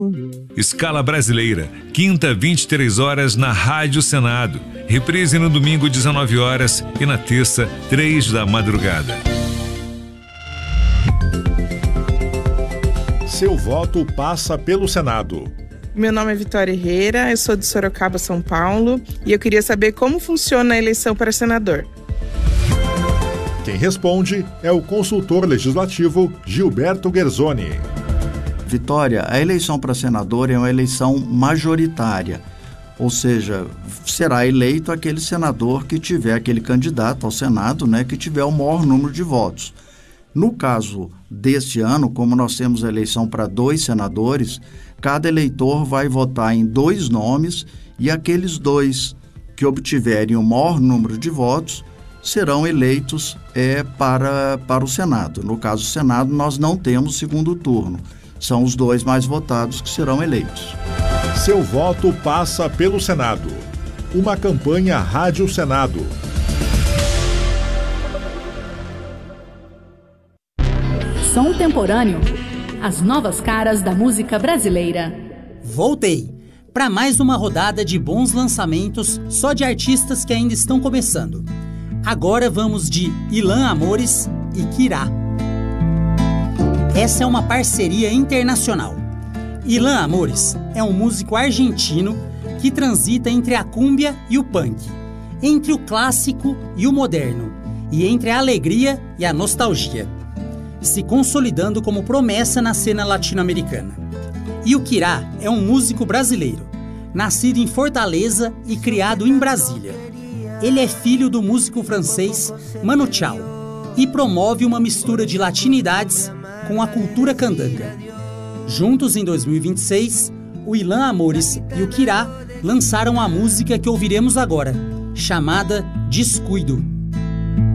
Escala Brasileira, quinta, 23 horas na Rádio Senado. Reprise no domingo, 19 horas e na terça, 3 da madrugada. Seu voto passa pelo Senado. Meu nome é Vitória Herrera, eu sou de Sorocaba, São Paulo, e eu queria saber como funciona a eleição para senador. Quem responde é o consultor legislativo Gilberto Guerzoni. Vitória, a eleição para senador é uma eleição majoritária, ou seja, será eleito aquele senador que tiver, aquele candidato ao Senado, né, que tiver o maior número de votos. No caso deste ano, como nós temos a eleição para 2 senadores, cada eleitor vai votar em 2 nomes e aqueles 2 que obtiverem o maior número de votos serão eleitos para o Senado. No caso do Senado, nós não temos segundo turno. São os 2 mais votados que serão eleitos. Seu voto passa pelo Senado. Uma campanha Rádio Senado. Som Temporâneo. As novas caras da música brasileira. Voltei para mais uma rodada de bons lançamentos só de artistas que ainda estão começando. Agora vamos de Ilan Amores e Kirá. Essa é uma parceria internacional. Ilan Amores é um músico argentino que transita entre a cúmbia e o punk, entre o clássico e o moderno, e entre a alegria e a nostalgia, se consolidando como promessa na cena latino-americana. E o Kirá é um músico brasileiro, nascido em Fortaleza e criado em Brasília. Ele é filho do músico francês Manu Chao e promove uma mistura de latinidades com a cultura candanga. Juntos, em 2026, o Ilan Amores e o Kirá lançaram a música que ouviremos agora, chamada Descuido.